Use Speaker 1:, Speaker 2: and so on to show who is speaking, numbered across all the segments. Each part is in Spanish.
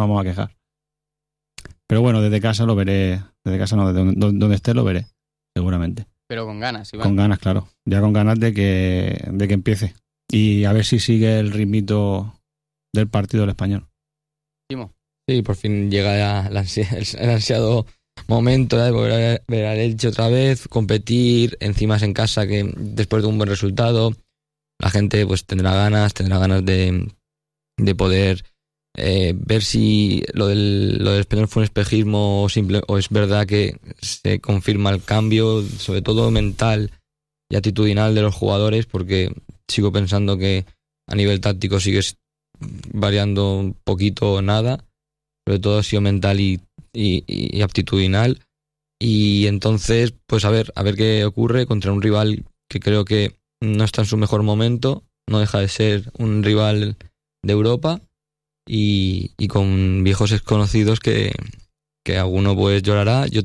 Speaker 1: nos vamos a quejar. Pero bueno, desde casa lo veré, desde casa no, desde donde esté lo veré, seguramente.
Speaker 2: Pero con ganas, Iván.
Speaker 1: Con ganas, claro. Ya con ganas de que empiece. Y a ver si sigue el ritmito del partido del Español.
Speaker 2: Timo.
Speaker 3: Sí, por fin llega ya el ansiado momento de volver a ver al Elche otra vez, competir, encima en casa, que después de un buen resultado, la gente pues tendrá ganas de poder ver si lo del Español fue un espejismo o es verdad que se confirma el cambio, sobre todo mental y actitudinal de los jugadores, porque sigo pensando que a nivel táctico sigues variando un poquito o nada, sobre todo ha sido mental y aptitudinal, y entonces pues a ver qué ocurre contra un rival que creo que no está en su mejor momento, no deja de ser un rival de Europa y con viejos desconocidos que alguno pues llorará y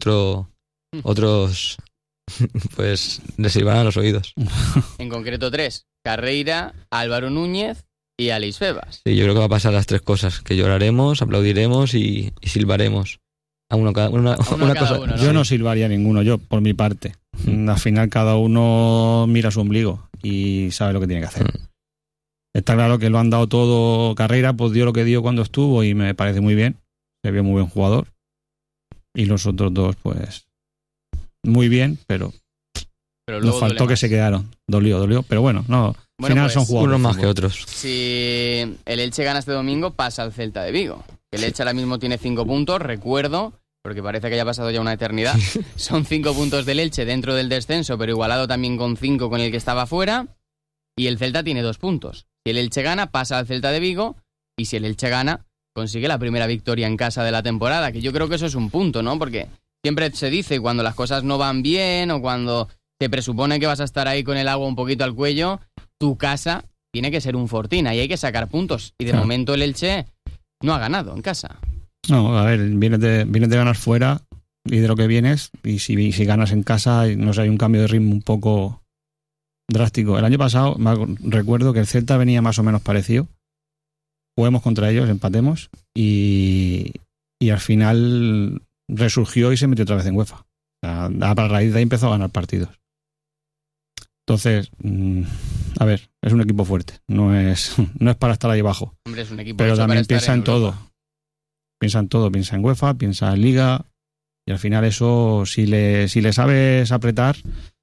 Speaker 3: otros pues les silbarán los oídos.
Speaker 2: En concreto 3, Carreira, Álvaro Núñez y Aleix Febas.
Speaker 3: Sí, yo creo que va a pasar las tres cosas, que lloraremos, aplaudiremos y silbaremos. A uno cada una cosa.
Speaker 2: uno, ¿no?
Speaker 1: Yo no silbaría ninguno, yo por mi parte. Al final cada uno mira su ombligo y sabe lo que tiene que hacer. Está claro que lo han dado todo. Carreira pues dio lo que dio cuando estuvo y me parece muy bien. Se vio muy buen jugador. Y los otros dos pues muy bien, pero nos faltó que se quedaron. Dolió. Pero bueno, no. Al final pues, son jugadores.
Speaker 3: Unos más que otros.
Speaker 2: Si el Elche gana este domingo, pasa al Celta de Vigo. El Elche ahora mismo tiene 5 puntos, recuerdo, porque parece que haya pasado ya una eternidad. Son 5 puntos del Elche dentro del descenso, pero igualado también con 5 con el que estaba fuera. Y el Celta tiene 2 puntos. Si el Elche gana, pasa al Celta de Vigo. Y si el Elche gana, consigue la primera victoria en casa de la temporada. Que yo creo que eso es un punto, ¿no? Porque siempre se dice cuando las cosas no van bien o cuando te presupone que vas a estar ahí con el agua un poquito al cuello, tu casa tiene que ser un fortín. Ahí hay que sacar puntos. Y de momento el Elche no ha ganado en casa.
Speaker 1: No, a ver, vienes de ganar fuera y de lo que vienes, y si ganas en casa, no sé, hay un cambio de ritmo un poco drástico. El año pasado recuerdo que el Celta venía más o menos parecido. Juguemos contra ellos, empatemos y al final resurgió y se metió otra vez en UEFA. O sea, a raíz de ahí empezó a ganar partidos. Entonces, a ver, es un equipo fuerte, no es para estar ahí abajo.
Speaker 2: Hombre, es un equipo
Speaker 1: pero también piensa en todo.
Speaker 2: Europa.
Speaker 1: Piensa en todo, piensa en UEFA, piensa en Liga, y al final eso, si le sabes apretar,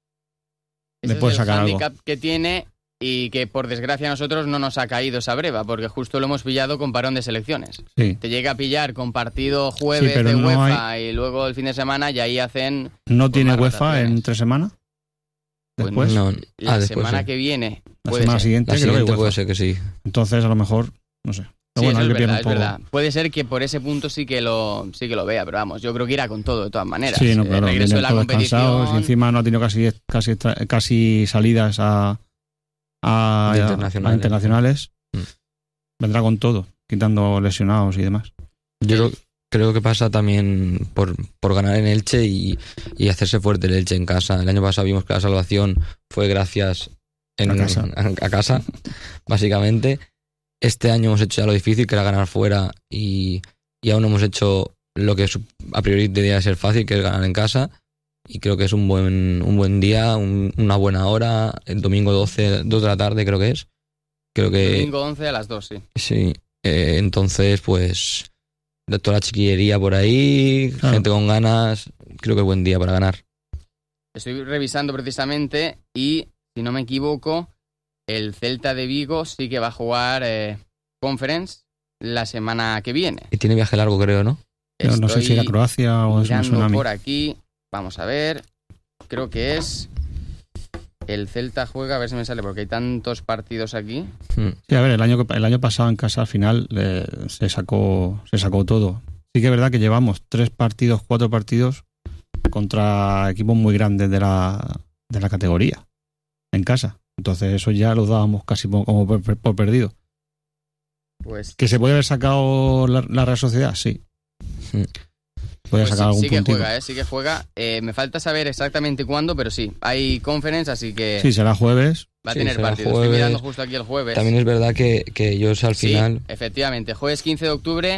Speaker 1: le puedes sacar algo.
Speaker 2: Es el handicap que tiene y que por desgracia a nosotros no nos ha caído esa breva, porque justo lo hemos pillado con parón de selecciones.
Speaker 1: Sí.
Speaker 2: Te llega a pillar con partido jueves
Speaker 1: pero
Speaker 2: de
Speaker 1: no
Speaker 2: UEFA y luego el fin de semana y ahí hacen...
Speaker 1: ¿No tiene UEFA en 3 semanas? Después.
Speaker 3: No,
Speaker 2: la
Speaker 3: después
Speaker 2: semana
Speaker 3: sí.
Speaker 2: que viene.
Speaker 1: La semana siguiente,
Speaker 3: La
Speaker 1: creo
Speaker 3: siguiente
Speaker 1: que
Speaker 3: puede ser que sí.
Speaker 1: Entonces, a lo mejor, no sé.
Speaker 2: Sí,
Speaker 1: Pero bueno,
Speaker 2: eso
Speaker 1: ahí
Speaker 2: es verdad. Puede ser que por ese punto sí que lo vea, pero vamos, yo creo que irá con todo de todas maneras.
Speaker 1: Sí, no, claro.
Speaker 2: Regreso de la
Speaker 1: todos
Speaker 2: competición.
Speaker 1: cansados y encima no ha tenido casi salidas a internacionales. Vendrá con todo, quitando lesionados y demás.
Speaker 3: Yo creo que pasa también por ganar en Elche y hacerse fuerte el Elche en casa. El año pasado vimos que la salvación fue gracias a casa, básicamente. Este año hemos hecho ya lo difícil, que era ganar fuera, y aún no hemos hecho lo que a priori debería ser fácil, que es ganar en casa. Y creo que es un buen día, una buena hora. El domingo 2 de la tarde creo que es.
Speaker 2: Domingo 11 a las 2, sí.
Speaker 3: Sí, entonces pues de toda la chiquillería por ahí, gente con ganas, creo que es buen día para ganar.
Speaker 2: Estoy revisando precisamente y, si no me equivoco, el Celta de Vigo sí que va a jugar Conference la semana que viene.
Speaker 3: Y tiene viaje largo, creo, ¿no?
Speaker 1: No sé si era Croacia o es un tsunami.
Speaker 2: Por aquí, vamos a ver, creo que es... El Celta juega, a ver si me sale, porque hay tantos partidos aquí.
Speaker 1: Sí, a ver, el año pasado en casa al final se sacó todo. Sí que es verdad que llevamos 4 partidos contra equipos muy grandes de la categoría en casa. Entonces eso ya lo dábamos casi como por perdido.
Speaker 2: Pues
Speaker 1: ¿que se puede haber sacado la Real Sociedad? Sí. Puede sacar algún puntito.
Speaker 2: Sí que juega. Me falta saber exactamente cuándo, pero sí, hay conference, así que...
Speaker 1: Sí, será jueves.
Speaker 2: Va a tener partido. Estoy mirando justo aquí el jueves.
Speaker 3: También es verdad que ellos al final...
Speaker 2: Efectivamente, jueves 15 de octubre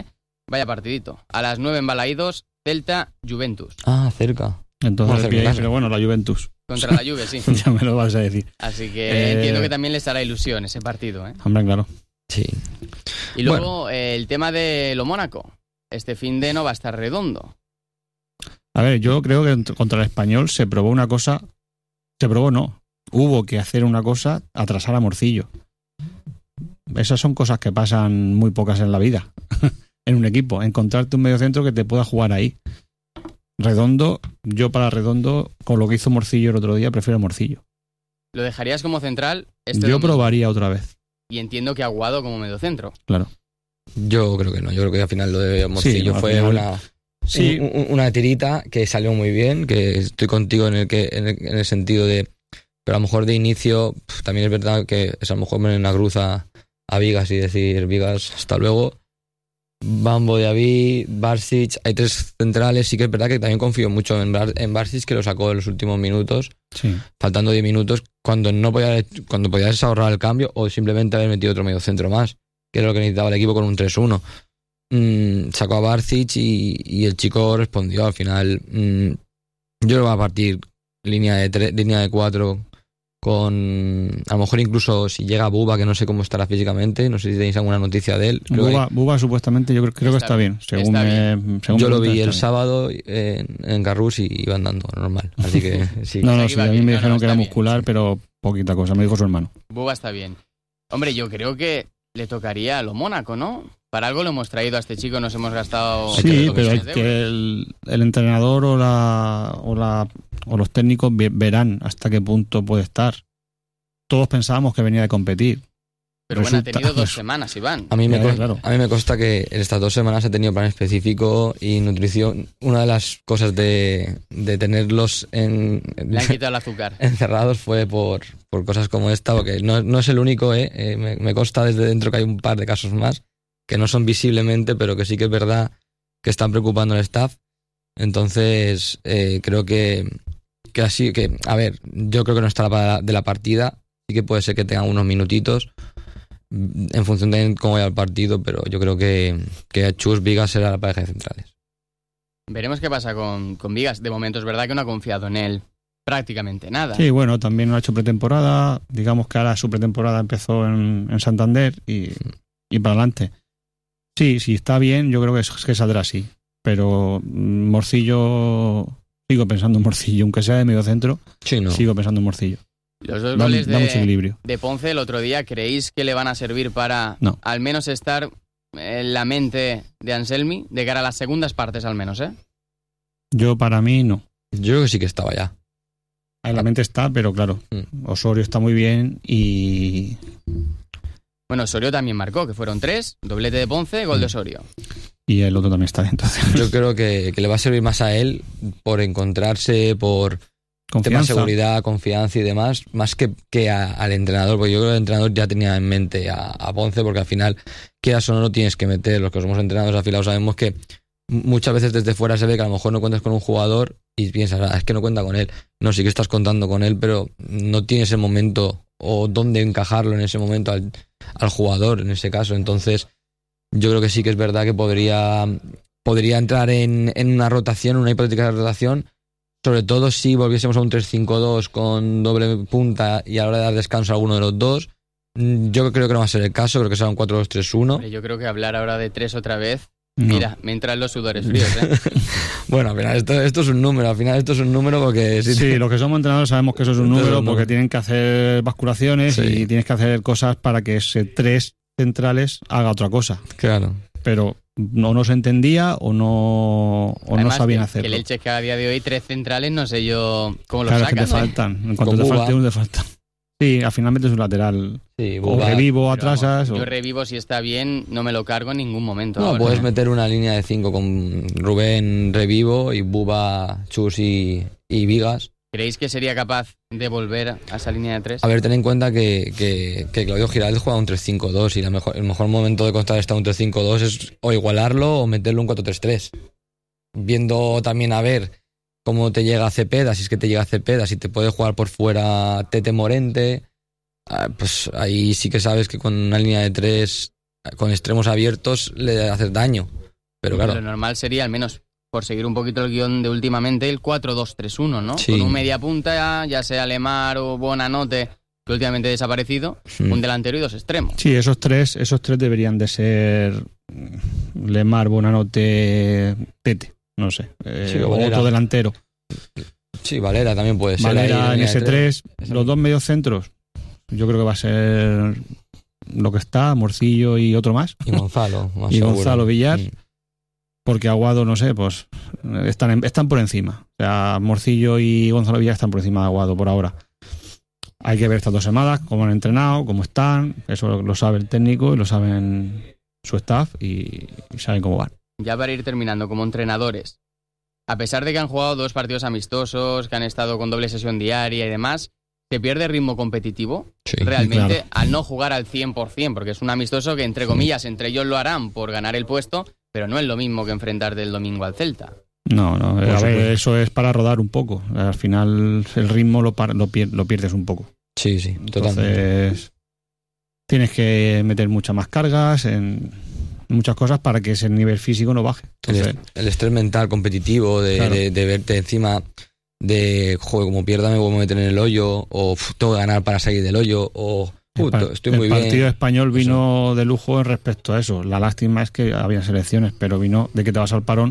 Speaker 2: Vaya partidito. A las 9 en Balaídos, Celta, Juventus.
Speaker 3: Ah, cerca.
Speaker 1: Entonces,
Speaker 3: Hacer
Speaker 1: bien,
Speaker 3: caso.
Speaker 1: pero bueno, la Juventus.
Speaker 2: Contra la Juve, sí.
Speaker 1: Ya me lo vas a decir.
Speaker 2: Así que entiendo que también les hará ilusión ese partido, ¿eh?
Speaker 1: Hombre, claro.
Speaker 3: Sí.
Speaker 2: Y luego el tema de lo Mónaco. Este fin de no va a estar redondo.
Speaker 1: A ver, yo creo que contra el Español se probó una cosa. Se probó, no. Hubo que hacer una cosa, atrasar a Morcillo. Esas son cosas que pasan muy pocas en la vida. En un equipo. Encontrarte un mediocentro que te pueda jugar ahí. Redondo, yo para Redondo, con lo que hizo Morcillo el otro día, prefiero Morcillo.
Speaker 2: ¿Lo dejarías como central?
Speaker 1: Yo
Speaker 2: domingo?
Speaker 1: probaría otra vez.
Speaker 2: Y entiendo que Aguado como mediocentro.
Speaker 1: Claro.
Speaker 3: Yo creo que no. Yo creo que al final lo de Morcillo
Speaker 1: Sí,
Speaker 3: fue
Speaker 1: final,
Speaker 3: una tirita que salió muy bien, que estoy contigo en el sentido de... Pero a lo mejor de inicio, también es verdad que es a lo mejor poner una cruz a Vigas y decir, Vigas, hasta luego. Bambo, David, Barsic, hay 3 centrales. Sí que es verdad que también confío mucho en Barsic, que lo sacó en los últimos minutos,
Speaker 1: Sí.
Speaker 3: faltando 10 minutos, cuando podías ahorrar el cambio o simplemente haber metido otro medio centro más, que era lo que necesitaba el equipo con un 3-1. Sacó a Barsic y el chico respondió. Al final, yo lo voy a partir línea de 4 con, a lo mejor incluso si llega Buba, que no sé cómo estará físicamente, no sé si tenéis alguna noticia de él.
Speaker 1: Buba supuestamente yo creo que está bien. Según
Speaker 3: yo lo vi
Speaker 1: está
Speaker 3: el
Speaker 1: bien.
Speaker 3: sábado en Carrús y iba andando normal, así que sí.
Speaker 1: No,
Speaker 2: O sea,
Speaker 1: sí,
Speaker 2: que
Speaker 1: a
Speaker 2: iba
Speaker 1: mí
Speaker 2: bien.
Speaker 1: me
Speaker 2: No,
Speaker 1: dijeron
Speaker 2: no,
Speaker 1: que era
Speaker 2: está bien,
Speaker 1: muscular,
Speaker 2: sí.
Speaker 1: pero poquita cosa, me dijo su hermano.
Speaker 2: Buba está bien. Hombre, yo creo que le tocaría a lo Mónaco, ¿no? Para algo lo hemos traído a este chico, nos hemos gastado...
Speaker 1: Sí,
Speaker 2: 8
Speaker 1: pero hay
Speaker 2: millones de
Speaker 1: que
Speaker 2: euros.
Speaker 1: el entrenador o los técnicos verán hasta qué punto puede estar. Todos pensábamos que venía de competir.
Speaker 2: Pero bueno, ha
Speaker 1: resulta-
Speaker 2: tenido 2 semanas, Iván.
Speaker 3: A mí me
Speaker 1: Claro.
Speaker 3: consta que en estas 2 semanas ha tenido plan específico y nutrición. Una de las cosas de tenerlos
Speaker 2: Le han quitado el azúcar.
Speaker 3: encerrados fue por cosas como esta, porque no es el único, me consta desde dentro que hay un par de casos más que no son visiblemente, pero que sí que es verdad que están preocupando al staff. Entonces, creo que así, que a ver, yo creo que no estará de la partida, sí que puede ser que tenga unos minutitos en función de cómo vaya el partido, pero yo creo que Chus Vigas será la pareja de centrales.
Speaker 2: Veremos qué pasa con Vigas. De momento es verdad que no ha confiado en él prácticamente nada.
Speaker 1: Sí, bueno, también no ha hecho pretemporada. Digamos que ahora su pretemporada empezó en Santander y para adelante. Sí, está bien, yo creo que saldrá así. Pero Morcillo, sigo pensando en Morcillo, aunque sea de medio centro,
Speaker 3: Sí, no.
Speaker 1: sigo pensando en Morcillo.
Speaker 2: Los 2
Speaker 1: Da
Speaker 2: goles
Speaker 1: mucho equilibrio.
Speaker 2: de Ponce el otro día, ¿creéis que le van a servir para
Speaker 1: No.
Speaker 2: al menos estar en la mente de Anselmi de cara a las segundas partes al menos, eh?
Speaker 1: Yo, para mí, no.
Speaker 3: Yo creo que sí que estaba ya.
Speaker 1: En la mente está, pero claro, Osorio está muy bien y
Speaker 2: Bueno, Osorio también marcó, que fueron 3, doblete de Ponce, gol de Osorio.
Speaker 1: el otro también está bien. Entonces,
Speaker 3: Yo creo que le va a servir más a él por encontrarse, por tema
Speaker 1: confianza.
Speaker 3: seguridad, confianza y demás, más que al entrenador, porque yo creo que el entrenador ya tenía en mente a Ponce, porque al final, quieras o no, lo tienes que meter. Los que somos entrenadores afilados sabemos que muchas veces desde fuera se ve que a lo mejor no cuentas con un jugador y piensas, es que no cuenta con él. No, sí que estás contando con él, pero no tienes el momento o dónde encajarlo en ese momento al jugador, en ese caso. Entonces, yo creo que sí que es verdad que podría entrar en una rotación, una hipotética rotación, sobre todo si volviésemos a un 3-5-2 con doble punta y a la hora de dar descanso a alguno de los dos. Yo creo que no va a ser el caso, creo que será un 4-2-3-1.
Speaker 2: Hombre, yo creo que hablar ahora de 3 otra vez,
Speaker 1: No.
Speaker 2: mira, me entran los sudores fríos, ¿eh?
Speaker 3: Bueno, al final esto es un número, porque
Speaker 1: Sí, los que somos entrenadores sabemos que eso es un
Speaker 3: Esto es
Speaker 1: número
Speaker 3: un
Speaker 1: porque
Speaker 3: número.
Speaker 1: tienen que hacer basculaciones
Speaker 3: Sí.
Speaker 1: y tienes que hacer cosas para que ese 3 centrales haga otra cosa.
Speaker 3: Claro.
Speaker 1: Pero no se entendía o no
Speaker 2: Además,
Speaker 1: sabían
Speaker 2: que
Speaker 1: hacerlo.
Speaker 2: el Elche que a día de hoy 3 centrales, no sé yo cómo lo
Speaker 1: Claro, es que
Speaker 2: sacan,
Speaker 1: te
Speaker 2: ¿eh?
Speaker 1: faltan. En cuanto
Speaker 3: Con
Speaker 1: te
Speaker 3: Buba.
Speaker 1: falte uno, te faltan. Sí, al final metes un lateral.
Speaker 3: Sí,
Speaker 1: O
Speaker 3: Buba.
Speaker 1: revivo,
Speaker 2: Pero vamos,
Speaker 1: atrasas.
Speaker 2: yo
Speaker 1: o...
Speaker 2: revivo si está bien, no me lo cargo en ningún momento.
Speaker 3: No,
Speaker 2: ahora.
Speaker 3: puedes meter una línea de 5 con Rubén, Revivo y Buba, Chus y Vigas.
Speaker 2: ¿Creéis que sería capaz de volver a esa línea de 3?
Speaker 3: A ver, ten en cuenta que Claudio Giraldez juega un 3-5-2 y el mejor momento de contrarrestar un 3-5-2 es o igualarlo o meterle un 4-3-3. Viendo también a ver cómo te llega Cepeda, si es que te llega Cepeda, si te puede jugar por fuera Tete Morente, pues ahí sí que sabes que con una línea de 3, con extremos abiertos, le haces daño. Pero claro.
Speaker 2: Lo normal sería, al menos por seguir un poquito el guión de últimamente, el 4-2-3-1, ¿no?
Speaker 3: Sí.
Speaker 2: Con un media punta, ya sea Lemar o Buonanotte, que últimamente ha desaparecido, un delantero y 2 extremos.
Speaker 1: Sí, esos tres deberían de ser Lemar, Buonanotte, Tete, no sé,
Speaker 3: Sí,
Speaker 1: o
Speaker 3: Valera.
Speaker 1: otro delantero.
Speaker 3: Sí, Valera también puede ser.
Speaker 1: Valera
Speaker 3: ahí,
Speaker 1: en ese 3,
Speaker 3: Esa-
Speaker 1: los 2 mediocentros, yo creo que va a ser lo que está, Morcillo y otro más,
Speaker 3: Y Gonzalo. más
Speaker 1: y
Speaker 3: seguro.
Speaker 1: Gonzalo Villar, porque Aguado, no sé, pues están por encima. O sea, Morcillo y Gonzalo Villar están por encima de Aguado por ahora. Hay que ver estas 2 semanas, cómo han entrenado, cómo están, eso lo sabe el técnico y lo saben su staff y saben cómo van.
Speaker 2: Ya para ir terminando, como entrenadores, a pesar de que han jugado 2 partidos amistosos, que han estado con doble sesión diaria y demás, ¿se pierde ritmo competitivo?
Speaker 3: Sí.
Speaker 2: Realmente,
Speaker 1: claro.
Speaker 2: al no jugar al 100%, porque es un amistoso que, entre comillas, entre ellos lo harán por ganar el puesto, pero no es lo mismo que enfrentarte el domingo al Celta.
Speaker 1: No, a ver,
Speaker 3: supuesto.
Speaker 1: eso es para rodar un poco. Al final el ritmo lo pierdes un poco.
Speaker 3: Sí, totalmente.
Speaker 1: Entonces tienes que meter muchas más cargas en muchas cosas para que ese nivel físico no baje. Entonces,
Speaker 3: El estrés mental competitivo
Speaker 1: Claro.
Speaker 3: de verte encima de, joder, como pierda me voy a meter en el hoyo, o tengo que ganar para salir del hoyo, o estoy muy
Speaker 1: el partido
Speaker 3: bien.
Speaker 1: español vino de lujo en respecto a eso. La lástima es que había selecciones, pero vino de que te vas al parón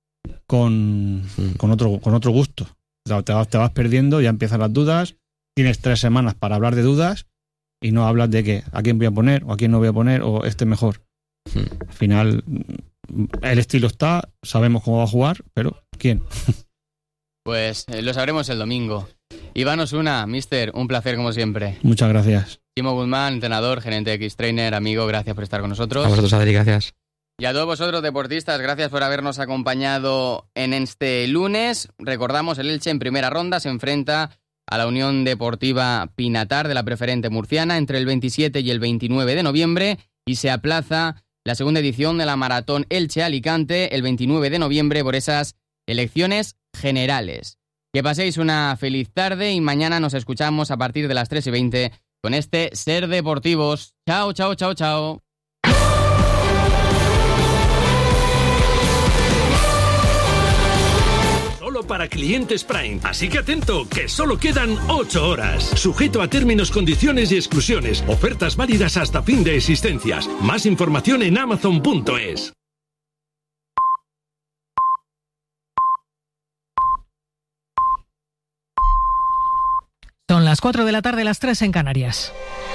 Speaker 1: con otro gusto. O sea, te vas perdiendo, ya empiezan las dudas, tienes 3 semanas para hablar de dudas y no hablas de que a quién voy a poner o a quién no voy a poner o este mejor. Al final el estilo está, sabemos cómo va a jugar, pero ¿quién?
Speaker 2: Pues lo sabremos el domingo. Iván Osuna, mister, un placer como siempre.
Speaker 1: Muchas gracias.
Speaker 2: Timo Guzmán, entrenador, gerente de X-Trainer, amigo, gracias por estar con nosotros.
Speaker 3: A vosotros, Adri, gracias.
Speaker 2: Y a todos vosotros, deportistas, gracias por habernos acompañado en este lunes. Recordamos, el Elche en primera ronda se enfrenta a la Unión Deportiva Pinatar de la Preferente Murciana entre el 27 y el 29 de noviembre y se aplaza la segunda edición de la Maratón Elche-Alicante el 29 de noviembre por esas elecciones generales. Que paséis una feliz tarde y mañana nos escuchamos a partir de las 3:20 con este Ser Deportivos. Chao, chao, chao, chao.
Speaker 4: Solo para clientes Prime. Así que atento, que solo quedan 8 horas. Sujeto a términos, condiciones y exclusiones. Ofertas válidas hasta fin de existencias. Más información en Amazon.es.
Speaker 5: Son las 4 de la tarde, las 3 en Canarias.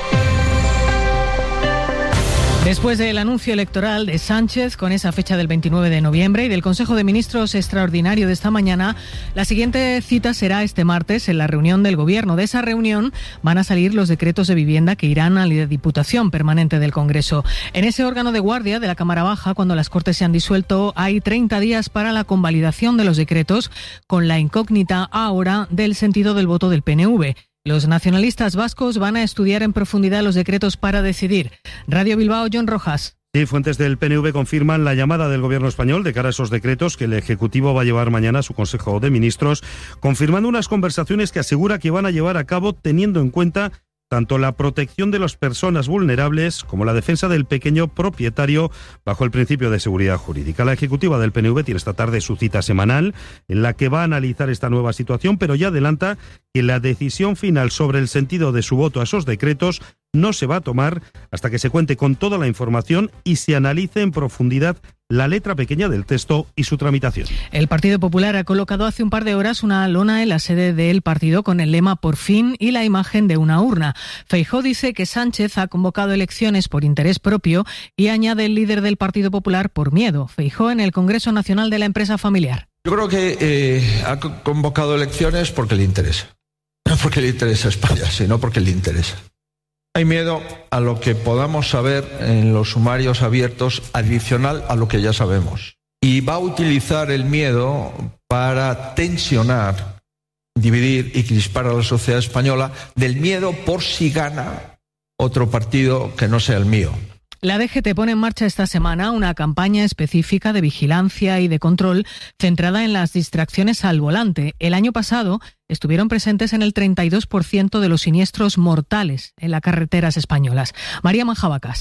Speaker 5: Después del anuncio electoral de Sánchez con esa fecha del 29 de noviembre y del Consejo de Ministros extraordinario de esta mañana, la siguiente cita será este martes en la reunión del Gobierno. De esa reunión van a salir los decretos de vivienda que irán a la Diputación Permanente del Congreso. En ese órgano de guardia de la Cámara Baja, cuando las Cortes se han disuelto, hay 30 días para la convalidación de los decretos, con la incógnita ahora del sentido del voto del PNV. Los nacionalistas vascos van a estudiar en profundidad los decretos para decidir. Radio Bilbao, John Rojas.
Speaker 6: Sí, fuentes del PNV confirman la llamada del Gobierno español de cara a esos decretos que el Ejecutivo va a llevar mañana a su Consejo de Ministros, confirmando unas conversaciones que asegura que van a llevar a cabo teniendo en cuenta tanto la protección de las personas vulnerables como la defensa del pequeño propietario bajo el principio de seguridad jurídica. La ejecutiva del PNV tiene esta tarde su cita semanal en la que va a analizar esta nueva situación, pero ya adelanta que la decisión final sobre el sentido de su voto a esos decretos no se va a tomar hasta que se cuente con toda la información y se analice en profundidad la letra pequeña del texto y su tramitación.
Speaker 5: El Partido Popular ha colocado hace un par de horas una lona en la sede del partido con el lema "Por fin" y la imagen de una urna. Feijóo dice que Sánchez ha convocado elecciones por interés propio y añade el líder del Partido Popular por miedo. Feijóo en el Congreso Nacional de la Empresa Familiar.
Speaker 7: Yo creo que ha convocado elecciones porque le interesa. No porque le interesa a España, sino porque le interesa. Hay miedo a lo que podamos saber en los sumarios abiertos adicional a lo que ya sabemos. Y va a utilizar el miedo para tensionar, dividir y crispar a la sociedad española del miedo por si gana otro partido que no sea el mío.
Speaker 5: La DGT pone en marcha esta semana una campaña específica de vigilancia y de control centrada en las distracciones al volante. El año pasado estuvieron presentes en el 32% de los siniestros mortales en las carreteras españolas. María Manjabacas.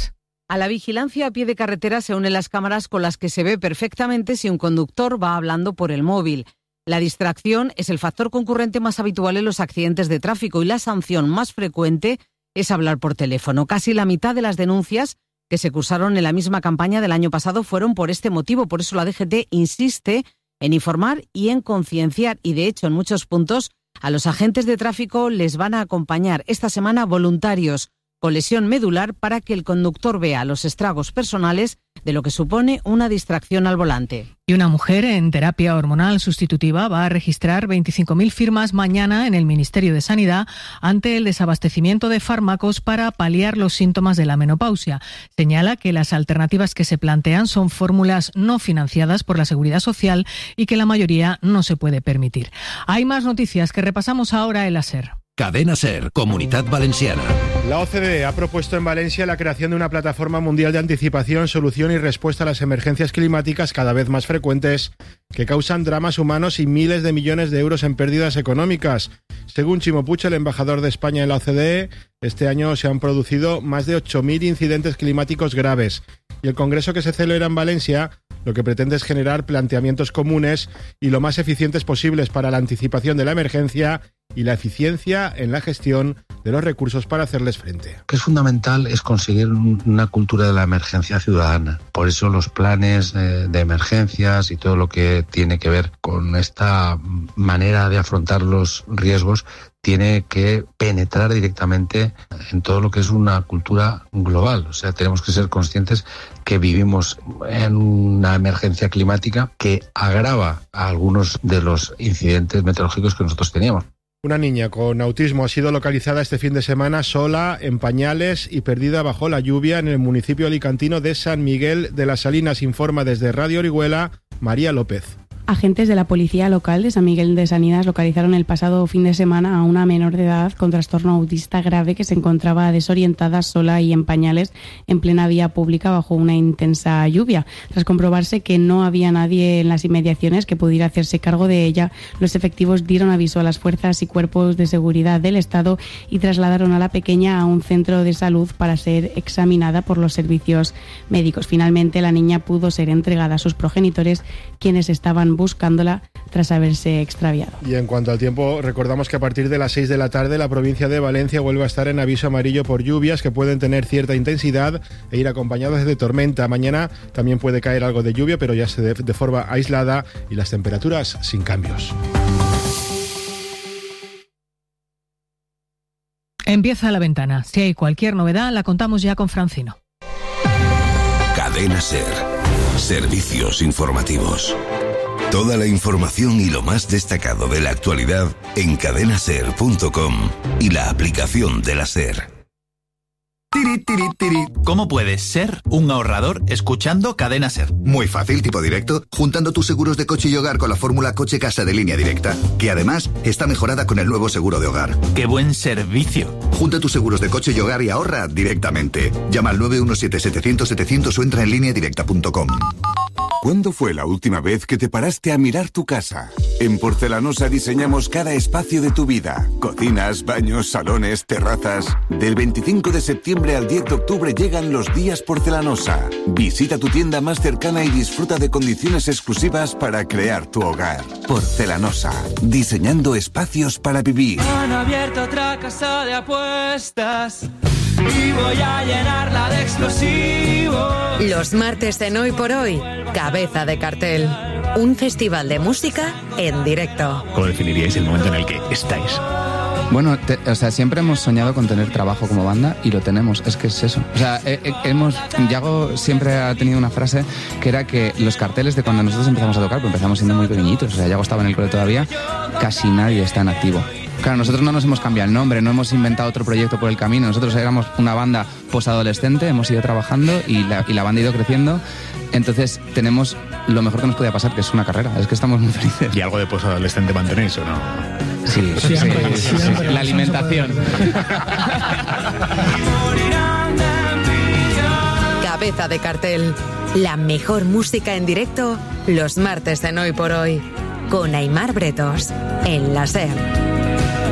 Speaker 8: A la vigilancia a pie de carretera se unen las cámaras con las que se ve perfectamente si un conductor va hablando por el móvil. La distracción es el factor concurrente más habitual en los accidentes de tráfico y la sanción más frecuente es hablar por teléfono. Casi la mitad de las denuncias que se cursaron en la misma campaña del año pasado fueron por este motivo. Por eso la DGT insiste en informar y en concienciar. Y de hecho, en muchos puntos, a los agentes de tráfico les van a acompañar esta semana voluntarios con lesión medular para que el conductor vea los estragos personales de lo que supone una distracción al volante.
Speaker 5: Y una mujer en terapia hormonal sustitutiva va a registrar 25.000 firmas mañana en el Ministerio de Sanidad ante el desabastecimiento de fármacos para paliar los síntomas de la menopausia. Señala que las alternativas que se plantean son fórmulas no financiadas por la Seguridad Social y que la mayoría no se puede permitir. Hay más noticias que repasamos ahora en la SER.
Speaker 9: Cadena SER, Comunitat Valenciana.
Speaker 10: La OCDE ha propuesto en Valencia la creación de una plataforma mundial de anticipación, solución y respuesta a las emergencias climáticas cada vez más frecuentes que causan dramas humanos y miles de millones de euros en pérdidas económicas. Según Chimo Puig, el embajador de España en la OCDE, este año se han producido más de 8.000 incidentes climáticos graves. Y el congreso que se celebra en Valencia lo que pretende es generar planteamientos comunes y lo más eficientes posibles para la anticipación de la emergencia y la eficiencia en la gestión de los recursos para hacerles frente.
Speaker 11: Lo que es fundamental es conseguir una cultura de la emergencia ciudadana. Por eso los planes de emergencias y todo lo que tiene que ver con esta manera de afrontar los riesgos tiene que penetrar directamente en todo lo que es una cultura global. O sea, tenemos que ser conscientes que vivimos en una emergencia climática que agrava a algunos de los incidentes meteorológicos que nosotros teníamos.
Speaker 10: Una niña con autismo ha sido localizada este fin de semana sola, en pañales y perdida bajo la lluvia en el municipio alicantino de San Miguel de las Salinas, informa desde Radio Orihuela María López.
Speaker 12: Agentes de la policía local de San Miguel de Salinas localizaron el pasado fin de semana a una menor de edad con trastorno autista grave que se encontraba desorientada, sola y en pañales en plena vía pública bajo una intensa lluvia. Tras comprobarse que no había nadie en las inmediaciones que pudiera hacerse cargo de ella, los efectivos dieron aviso a las fuerzas y cuerpos de seguridad del Estado y trasladaron a la pequeña a un centro de salud para ser examinada por los servicios médicos. Finalmente, la niña pudo ser entregada a sus progenitores, quienes estaban buscándola tras haberse extraviado.
Speaker 10: Y en cuanto al tiempo, recordamos que a partir de las 6 de la tarde la provincia de Valencia vuelve a estar en aviso amarillo por lluvias que pueden tener cierta intensidad e ir acompañadas de tormenta. Mañana también puede caer algo de lluvia, pero ya de forma aislada y las temperaturas sin cambios.
Speaker 5: Empieza La Ventana. Si hay cualquier novedad, la contamos ya con Francino.
Speaker 9: Cadena SER. Servicios informativos. Toda la información y lo más destacado de la actualidad en cadenaser.com y la aplicación de la SER.
Speaker 13: ¿Cómo puedes ser un ahorrador escuchando Cadena SER?
Speaker 14: Muy fácil, tipo directo, juntando tus seguros de coche y hogar con la fórmula Coche-Casa de Línea Directa, que además está mejorada con el nuevo seguro de hogar.
Speaker 13: ¡Qué buen servicio!
Speaker 14: Junta tus seguros de coche y hogar y ahorra directamente. Llama al 917-700-700 o entra en lineadirecta.com.
Speaker 15: ¿Cuándo fue la última vez que te paraste a mirar tu casa? En Porcelanosa diseñamos cada espacio de tu vida. Cocinas, baños, salones, terrazas. Del 25 de septiembre al 10 de octubre llegan los días Porcelanosa. Visita tu tienda más cercana y disfruta de condiciones exclusivas para crear tu hogar. Porcelanosa, diseñando espacios para vivir.
Speaker 16: Han abierto otra casa de apuestas y voy a llenarla de explosivos.
Speaker 17: Los martes en Hoy por Hoy, Cabeza de Cartel. Un festival de música en directo.
Speaker 18: ¿Cómo definiríais el momento en el que estáis?
Speaker 19: Bueno, siempre hemos soñado con tener trabajo como banda y lo tenemos, es que es eso. O sea, Yago siempre ha tenido una frase que era que los carteles de cuando nosotros empezamos a tocar, pues empezamos siendo muy pequeñitos, o sea, Yago estaba en el cole todavía, casi nadie está en activo. Claro, nosotros no nos hemos cambiado el nombre, no hemos inventado otro proyecto por el camino, nosotros éramos una banda posadolescente, hemos ido trabajando y la banda ha ido creciendo, entonces tenemos lo mejor que nos podía pasar, que es una carrera, es que estamos muy felices.
Speaker 18: ¿Y algo de posadolescente mantenéis o no?
Speaker 19: Sí. La alimentación.
Speaker 17: Cabeza de Cartel, la mejor música en directo, los martes en Hoy por Hoy, con Aimar Bretos, en la SER.